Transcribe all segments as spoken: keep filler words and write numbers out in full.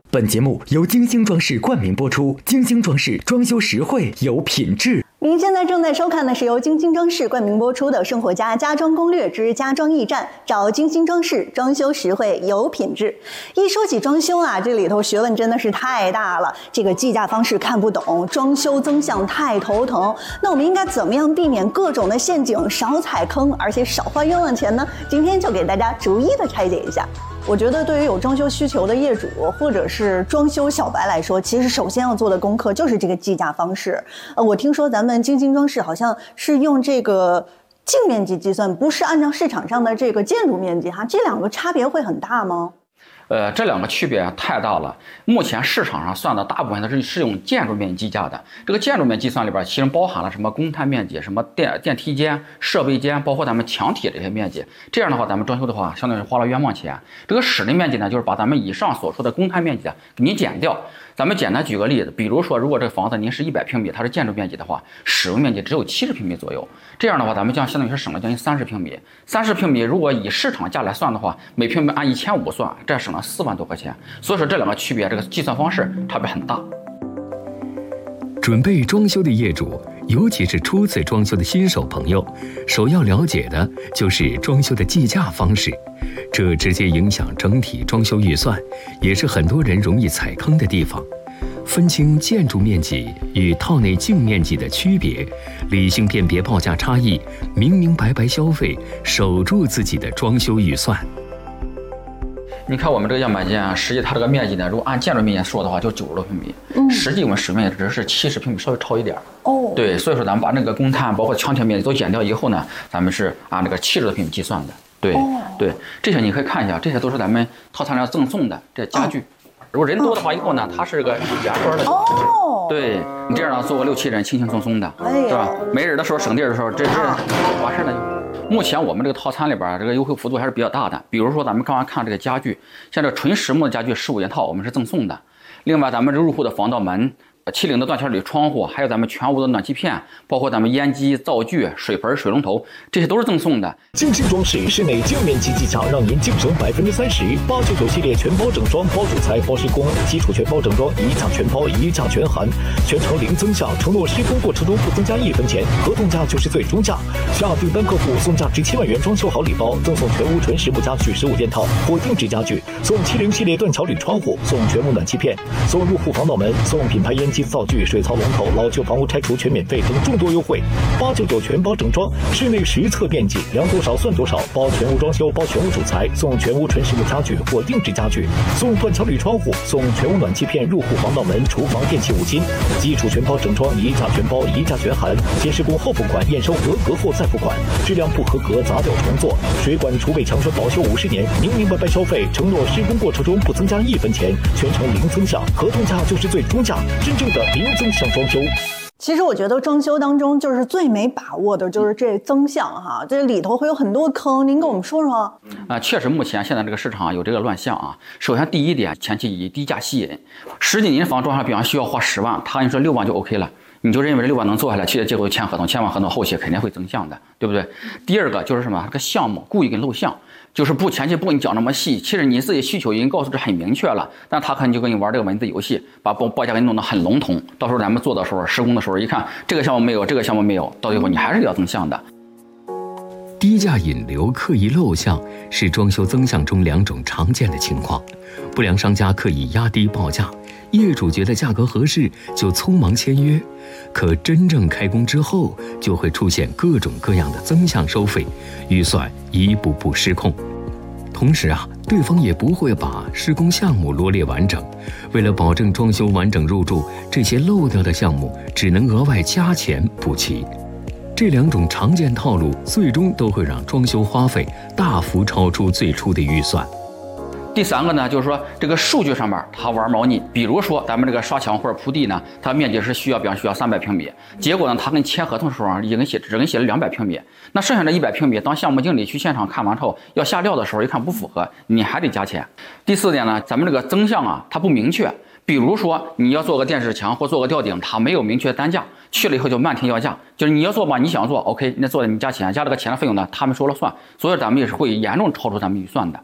本节目由金星装饰冠名播出，金星装饰装修实惠有品质。 您现在正在收看的是由金星装饰冠名播出的《生活家家装攻略之家装驿站》，找金星装饰，装修实惠有品质。一说起装修啊，这里头学问真的是太大了，这个计价方式看不懂，装修增项太头疼。那我们应该怎么样避免各种的陷阱，少踩坑，而且少花冤枉钱呢？今天就给大家逐一的拆解一下。我觉得对于有装修需求的业主或者是装修小白来说，其实首先要做的功课就是这个计价方式。呃，我听说咱们金星装饰好像是用这个净面积计算，不是按照市场上的这个建筑面积哈，这两个差别会很大吗？ 呃，这两个区别太大了。目前市场上算的大部分都是是用建筑面积计价的。这个建筑面积计算里边，其实包含了什么公摊面积、什么电电梯间、设备间，包括咱们墙体这些面积。这样的话，咱们装修的话，相当于花了冤枉钱。这个室内面积呢，就是把咱们以上所说的公摊面积啊给你减掉。咱们简单举个例子，比如说，如果这个房子您是一百平米，它是建筑面积的话，使用面积只有七十平米左右。这样的话，咱们将相当于是省了将近三十平米。三十平米如果以市场价来算的话，每平米按一千五算，这省了四万多块钱。所以说这两个区别，这个计算方式差别很大。 准备装修的业主，尤其是初次装修的新手朋友，首要了解的就是装修的计价方式，这直接影响整体装修预算，也是很多人容易踩坑的地方。分清建筑面积与套内净面积的区别，理性辨别报价差异，明明白白消费，守住自己的装修预算。 你看我们这个样板间啊，实际它这个面积呢，如果按建筑面积说的话，就九十多平米，嗯，实际我们使用面积只是七十平米，稍微超一点。哦，对，所以说咱们把那个公摊包括墙体面积都减掉以后呢，咱们是按这个七十多平米计算的。对，哦、对，这些你可以看一下，这些都是咱们套餐上赠送的这家具。哦，如果人多的话，以后呢，它是个圆桌的。哦，对你这样呢，坐个六七人，轻轻松松的，是吧？没人的时候省地儿的时候，这这完事儿了就。目前我们这个套餐里边，这个优惠幅度还是比较大的。比如说，咱们刚刚看这个家具，像这纯实木的家具十五件套，我们是赠送的。另外，咱们这入户的防盗门、七零的断桥铝窗户，还有咱们全屋的暖气片，包括咱们烟机、灶具、水盆、水龙头，这些都是赠送的。 金星装饰室内净面积计价，让您净省百分之三十。八九九系列全包整装，包主材、包施工，基础全包整装，一价全包，一价全含，全程零增项，承诺施工过程中不增加一分钱，合同价就是最终价。下订单客户送价值七万元装修好礼包，赠送全屋纯实木家具十五件套或定制家具，送七零系列断桥铝窗户，送全屋暖气片，送入户防盗门，送品牌烟机、灶具、水槽龙头，老旧房屋拆除全免费等众多优惠。八九九全包整装，室内实测面积量多少算多少，包全屋装修，包全屋主材，送全屋纯实木家具或定制家具，送断桥铝窗户，送全屋暖气片、入户防盗门、厨房电器五金，基础全包整装，一价全包，一价全含，先施工后付款，验收合格后再付款，质量不合格砸掉重做，水管储备强栓保修五十年，明明白白消费，承诺施工过程中不增加一分钱，全程零增项，合同价就是最终价，真正的零增项装修。 其实我觉得装修当中就是最没把握的就是这增项哈，这里头会有很多坑，您跟我们说说。 啊，确实目前现在这个市场有这个乱象啊。首先第一点，前期以低价吸引，实际您房装上比方需要花十万，他跟你说六万就 OK 了。你就认为这六万能做下来，其实结果签合同，签完合同后期肯定会增项的，对不对？第二个就是什么？这个项目故意给你露项，就是不前期不给你讲那么细，其实你自己需求已经告诉这很明确了，但他可能就跟你玩这个文字游戏，把报报价给你弄得很笼统，到时候咱们做的时候，施工的时候一看这个项目没有，这个项目没有，到最后你还是要增项的。 低价引流、刻意漏项是装修增项中两种常见的情况。不良商家刻意压低报价，业主觉得价格合适就匆忙签约，可真正开工之后就会出现各种各样的增项收费，预算一步步失控。同时啊，对方也不会把施工项目罗列完整，为了保证装修完整入住，这些漏掉的项目只能额外加钱补齐。这两种常见套路最终都会让装修花费大幅超出最初的预算。 第三个呢，就是说这个数据上面它玩猫腻，比如说咱们这个刷墙或者铺地呢，它面积是需要，比方需要三百平米，结果呢，他跟你签合同的时候已经写只给你写了两百平米，那剩下的一百平米，当项目经理去现场看完之后要下料的时候，一看不符合，你还得加钱。第四点呢，咱们这个增项啊，它不明确。比如说你要做个电视墙或做个吊顶，它没有明确单价，去了以后就漫天要价，就是你要做吧，你想做 OK， 那做的你加钱，加这个钱的费用呢，他们说了算，所以咱们也是会严重超出咱们预算的。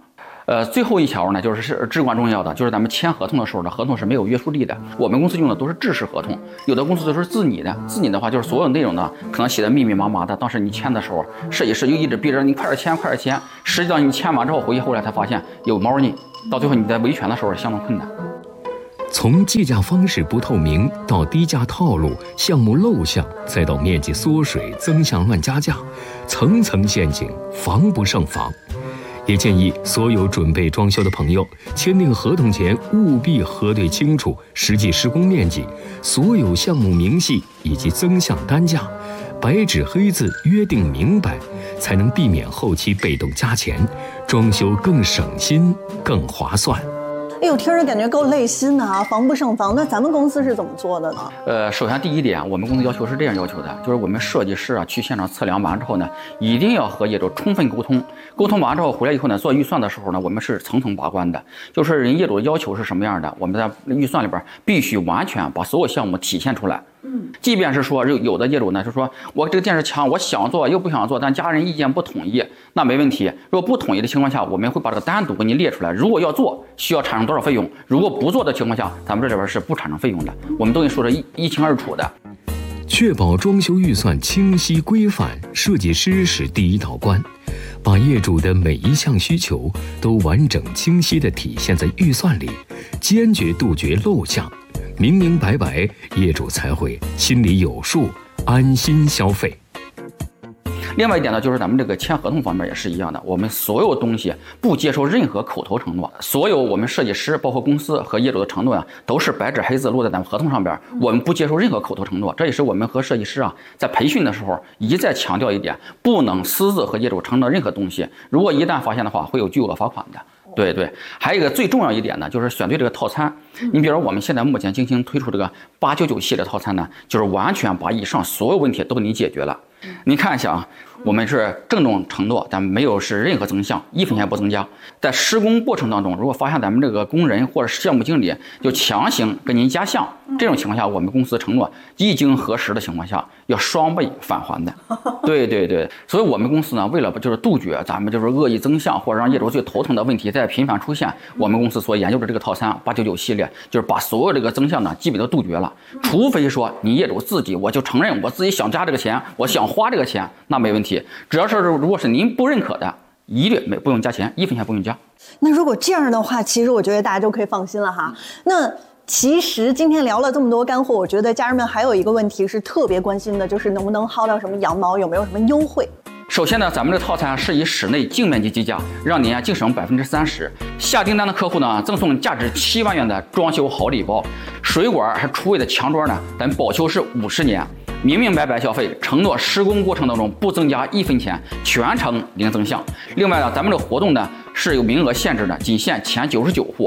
呃，最后一条呢，就是是至关重要的，就是咱们签合同的时候呢，合同是没有约束力的。我们公司用的都是制式合同，有的公司都是自拟的。自拟的话，就是所有内容呢，可能写的密密麻麻的。当时你签的时候，设计师就一直逼着你快点签，快点签。实际上你签完之后回去，后来才发现有猫腻，到最后你在维权的时候相当困难。 从计价方式不透明到低价套路、项目漏项，再到面积缩水、增项乱加价，层层陷阱，防不胜防。也建议所有准备装修的朋友，签订合同前务必核对清楚实际施工面积、所有项目明细以及增项单价，白纸黑字约定明白，才能避免后期被动加钱，装修更省心、更划算。 哎呦，听着感觉够累心的啊，防不胜防。那咱们公司是怎么做的呢？ 呃，首先第一点，我们公司要求是这样要求的，就是我们设计师啊去现场测量完之后呢，一定要和业主充分沟通。沟通完之后回来以后呢，做预算的时候呢，我们是层层把关的，就是人业主的要求是什么样的，我们在预算里边必须完全把所有项目体现出来。嗯，即便是说有的业主呢，就说我这个电视墙我想做又不想做，但家人意见不统一，那没问题。如果不统一的情况下，我们会把这个单独给你列出来。如果要做，需要产生多少费用；如果不做的情况下，咱们这里边是不产生费用的。我们都给你说的一一清二楚的。 确保装修预算清晰规范，设计师是第一道关，把业主的每一项需求都完整清晰地体现在预算里，坚决杜绝漏项。明明白白，业主才会心里有数，安心消费。 另外一点呢，就是咱们这个签合同方面也是一样的，我们所有东西不接受任何口头承诺，所有我们设计师包括公司和业主的承诺啊，都是白纸黑字落在咱们合同上边，我们不接受任何口头承诺。这也是我们和设计师啊在培训的时候一再强调一点，不能私自和业主承诺任何东西，如果一旦发现的话，会有巨额罚款的。对对，还有一个最重要一点呢，就是选对这个套餐。你比如说我们现在目前精心推出这个八九九系列套餐呢，就是完全把以上所有问题都给你解决了。你看一下啊，我们是郑重承诺，咱们没有是任何增项，一分钱不增加。在施工过程当中，如果发现咱们这个工人或者项目经理就强行跟您加项，这种情况下，我们公司承诺一经核实的情况下，要双倍返还的。对对对，所以我们公司呢，为了就是杜绝咱们就是恶意增项或者让业主最头疼的问题再频繁出现，我们公司所研究的这个套餐八九九系列，就是把所有这个增项呢基本都杜绝了。除非说你业主自己，我就承认我自己想加这个钱，我想花这个钱，那没问题。只要是如果是您不认可的，一律没不用加钱，一分钱不用加。 那如果这样的话，其实我觉得大家就可以放心了哈。那其实今天聊了这么多干货，我觉得家人们还有一个问题是特别关心的，就是能不能薅到什么羊毛，有没有什么优惠？ 首先呢，咱们这个套餐是以室内净面积计价，让您啊净省百分之三十。下订单的客户呢，赠送价值七万元的装修好礼包，水管还厨卫的墙桌呢，咱保修是五十年。明明白白消费，承诺施工过程当中不增加一分钱，全程零增项。另外呢，咱们这个活动呢是有名额限制的，仅限前九十九户。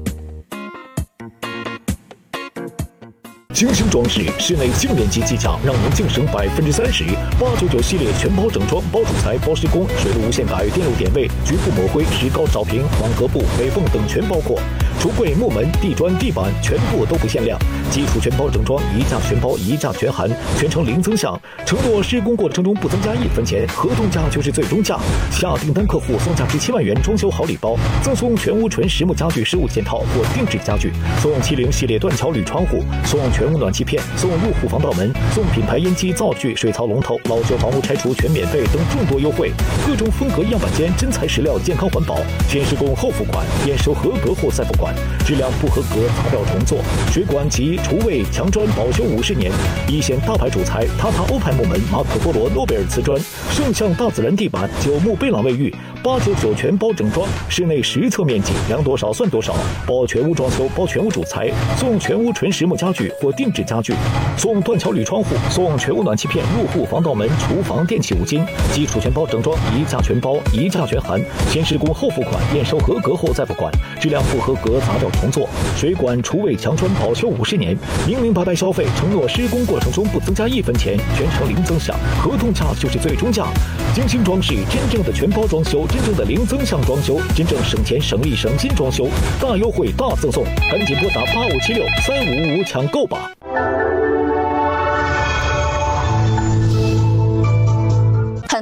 精心装饰，室内净面积计价，让您净省百分之三十。八九九系列全包整装，包主材、包施工，水路无限改，电路点位，局部抹灰，石膏扫平，网格布、美缝等全包括。橱柜、木门、地砖、地板全部都不限量。基础全包整装，一价全包，一价全含，全程零增项。承诺施工过程中不增加一分钱，合同价就是最终价。下订单客户送价值七万元装修好礼包，赠送全屋纯实木家具十五件套或定制家具，送七零系列断桥铝窗户，送全屋暖气片，送入户防盗门，送品牌烟机、灶具、水槽龙头，老旧房屋拆除全免费等众多优惠。各种风格样板间，真材实料，健康环保。先施工后付款，验收合格后再付款。质量不合格砸掉重做。水管及厨卫、墙砖保修五十年。一线大牌主材塔塔欧派木门、马可波罗诺贝尔瓷砖，圣象大自然地板，九牧贝朗卫浴。八九九全包整装，室内实测面积量多少算多少，包全屋装修，包全屋主材，送全屋纯实木家具或定制家具，送断桥铝窗户，送全屋暖气片、入户防盗门、厨房电器五金，基础全包整装，一价全包，一价全含，先施工后付款，验收合格后再付款，质量不合格砸掉重做。水管、厨卫、墙砖保修五十年，明明白白消费，承诺施工过程中不增加一分钱，全程零增项，合同价就是最终价。精心装饰，真正的全包装修，真正的零增项装修，真正省钱省力省心装修，大优惠大赠送，赶紧拨打八五七六三五五五抢购吧。 很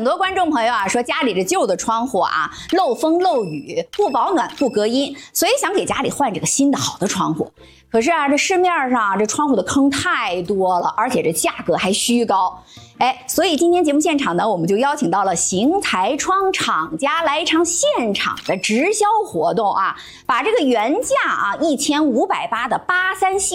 多观众朋友啊说家里这旧的窗户啊漏风漏雨，不保暖不隔音，所以想给家里换这个新的好的窗户。可是啊，这市面上这窗户的坑太多了，而且这价格还虚高。哎，所以今天节目现场呢，我们就邀请到了邢台窗厂家来一场现场的直销活动啊，把这个原价啊一千五百八的八三系